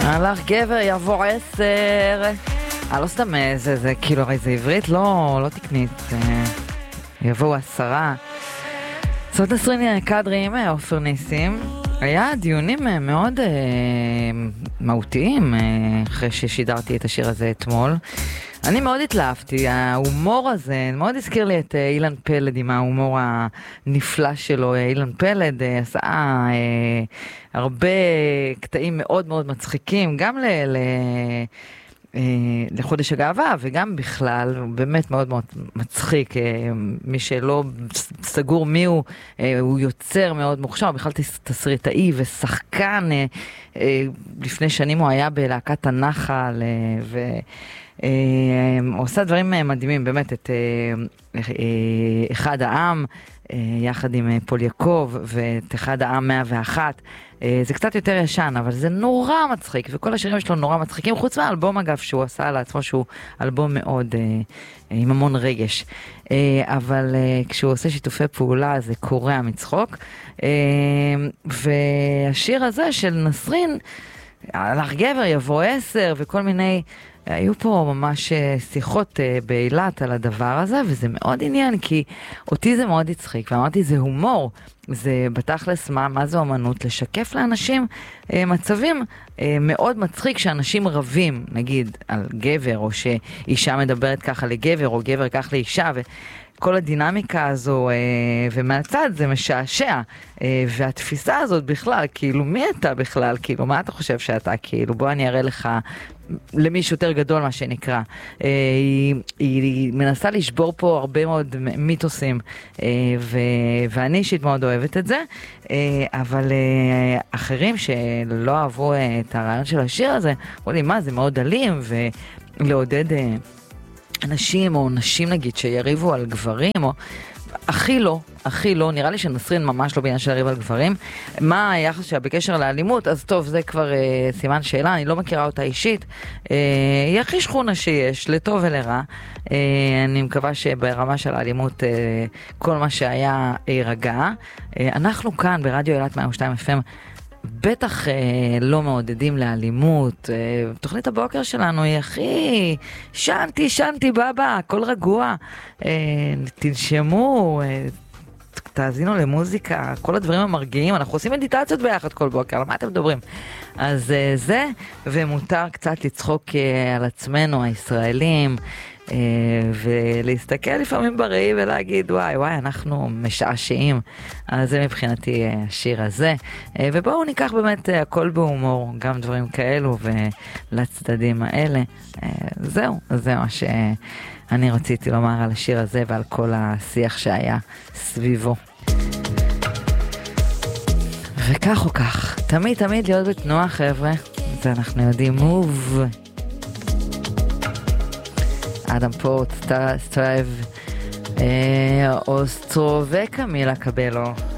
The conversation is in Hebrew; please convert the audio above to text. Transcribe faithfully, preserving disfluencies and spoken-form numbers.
הלך גבר יבוא עשר. אה, לא סתם, זה, זה כאילו, הרי זה עברית לא, לא תקנית. יבואו עשרה. זאת נסריני קדרים, עופר ניסים. היה דיונים מאוד אה, מהותיים אה, אחרי ששידרתי את השיר הזה אתמול. אני מאוד התלהבתי, ההומור הזה מאוד הזכיר לי את אילן פלד עם ההומור הנפלא שלו. אילן פלד עשה אה, הרבה קטעים מאוד מאוד מצחיקים, גם ל... ל לחודש הגאווה, וגם בכלל, הוא באמת מאוד מאוד מצחיק. מי שלא סגור מי הוא, הוא יוצר מאוד מוכשר, בכלל תסריטאי ושחקן. לפני שנים הוא היה בלהקת הנחל, והוא עושה דברים מדהימים, באמת, את אחד העם, יחד עם פול יעקב, ואת אחד העם מאה ואחת. זה קצת יותר ישן, אבל זה נורא מצחיק, וכל השירים שלו נורא מצחיקים, חוץ מהאלבום אגב שהוא עשה לעצמו, שהוא אלבום מאוד עם המון רגש. אבל כשהוא עושה שיתופי פעולה זה קורע מצחוק. והשיר הזה של נסרין, הלך גבר יבוא עשר וכל מיני, היו פה ממש שיחות באילת על הדבר הזה, וזה מאוד עניין, כי אותי זה מאוד הצחיק, ואמרתי זה הומור, זה בתכלס מה, מה זה אומנות, לשקף לאנשים מצבים מאוד מצחיק שאנשים רבים, נגיד על גבר, או שאישה מדברת ככה לגבר, או גבר כך לאישה, ו... כל הדינמיקה הזו, ומהצד זה משעשע, והתפיסה הזאת בכלל, כאילו מי אתה בכלל, כאילו מה אתה חושב שאתה, כאילו בוא אני אראה לך למישהו יותר גדול מה שנקרא. היא, היא מנסה לשבור פה הרבה מאוד מיתוסים, ו, ואני אישית מאוד אוהבת את זה, אבל אחרים שלא אהבו את הרעיון של השיר הזה, אמרו לי מה זה מאוד אלים, ולעודד אנשים או נשים נגיד שיריבו על גברים, או הכי לא, הכי לא, נראה לי שנסרין ממש לא בעניין של לריב על גברים. מה היחס שלה בקשר לאלימות? אז טוב, זה כבר אה, סימן שאלה, אני לא מכירה אותה אישית. אה, היא הכי שכונה שיש, לטוב ולרע. אה, אני מקווה שברמה של האלימות אה, כל מה שהיה יירגע. אה, אנחנו כאן ברדיו אילת מאה ושתיים אף אם בטח אה, לא מעודדים לאלימות. אה, תוכנית הבוקר שלנו היא הכי שנתי, שנתי בבא, הכל רגוע. אה, תנשמו, אה, תאזינו למוזיקה, כל הדברים המרגיעים. אנחנו עושים מדיטציות ביחד כל בוקר, על מה אתם מדברים? אז אה, זה, ומותר קצת לצחוק אה, על עצמנו, הישראלים, Uh, ולהסתכל לפעמים בראי ולהגיד וואי וואי אנחנו משעשעים. אז זה מבחינתי uh, השיר הזה, uh, ובואו ניקח באמת uh, הכל בהומור, גם דברים כאלו ולצדדים האלה. uh, זהו, זה מה שאני רציתי לומר על השיר הזה ועל כל השיח שהיה סביבו. וכך או כך, תמיד תמיד להיות בתנועה חבר'ה, זה אנחנו יודעים. מוב אדם פורט, סטרייב, אוסטרו וקמילה קבלו.